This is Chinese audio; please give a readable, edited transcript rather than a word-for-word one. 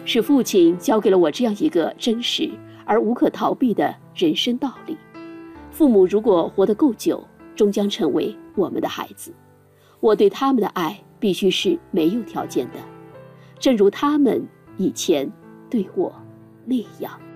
是父亲教给了我这样一个真实而无可逃避的人生道理：父母如果活得够久，终将成为我们的孩子。我对他们的爱必须是没有条件的，正如他们以前对我那样。